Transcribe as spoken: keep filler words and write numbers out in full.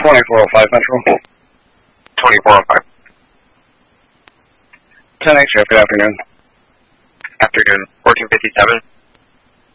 twenty-four oh five Metro. twenty-four oh five. ten H F, good afternoon. Afternoon. fourteen fifty-seven.